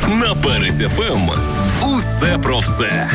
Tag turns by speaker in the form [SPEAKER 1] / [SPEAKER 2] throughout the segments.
[SPEAKER 1] На Перець ФМ. Усе про все.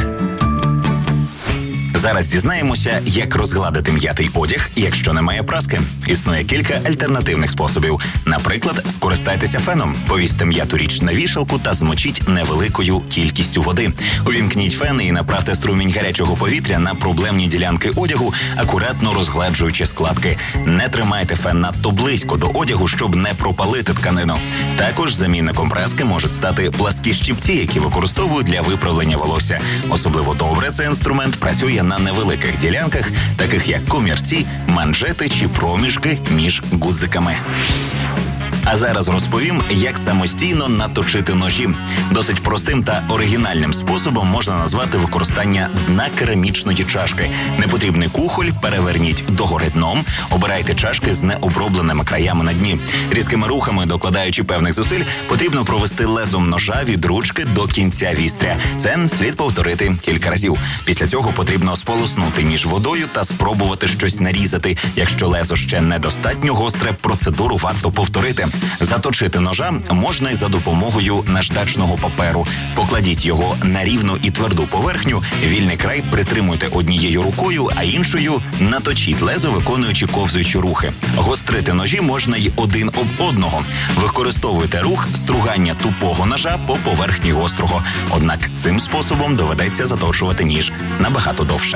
[SPEAKER 2] Зараз дізнаємося, як розгладити м'ятий одяг, якщо немає праски. Існує кілька альтернативних способів. Наприклад, скористайтеся феном. Повісьте м'яту річ на вішалку та змочіть невеликою кількістю води. Увімкніть фен і направте струмінь гарячого повітря на проблемні ділянки одягу, акуратно розгладжуючи складки. Не тримайте фен надто близько до одягу, щоб не пропалити тканину. Також замінником праски можуть стати пласкі щипці, які використовують для виправлення волосся. Особливо добре цей інструмент працює на невеликих ділянках, таких як комірці, манжети чи проміжки між гудзиками. А зараз розповім, як самостійно наточити ножі. Досить простим та оригінальним способом можна назвати використання дна керамічної чашки. Непотрібний кухоль переверніть догори дном, обирайте чашки з необробленими краями на дні. Різкими рухами, докладаючи певних зусиль, потрібно провести лезом ножа від ручки до кінця вістря. Це слід повторити кілька разів. Після цього потрібно сполоснути ніж водою та спробувати щось нарізати. Якщо лезо ще недостатньо гостре, процедуру варто повторити. Заточити ножа можна й за допомогою наждачного паперу. Покладіть його на рівну і тверду поверхню, вільний край притримуйте однією рукою, а іншою наточіть лезо, виконуючи ковзуючі рухи. Гострити ножі можна й один об одного. Використовуйте рух стругання тупого ножа по поверхні гострого. Однак цим способом доведеться заточувати ніж набагато довше.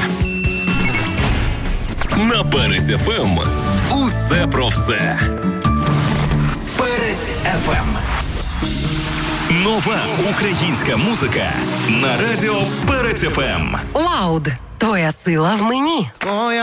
[SPEAKER 1] На Перець ФМ. Усе про все.
[SPEAKER 2] Перець ФМ.
[SPEAKER 1] Нова українська музика на радіо Перець ФМ.
[SPEAKER 3] Лауд. Твоя сила в мені.